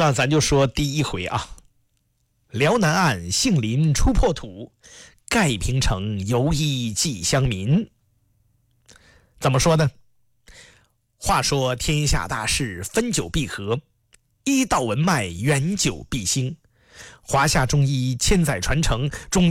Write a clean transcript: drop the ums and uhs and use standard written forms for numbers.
那咱就说第一回啊。辽南岸杏林出破土，盖平城犹依寄乡民。怎么说呢？话说天下大事，分久必合，医道文脉，远久必兴。华夏中医千载传承，中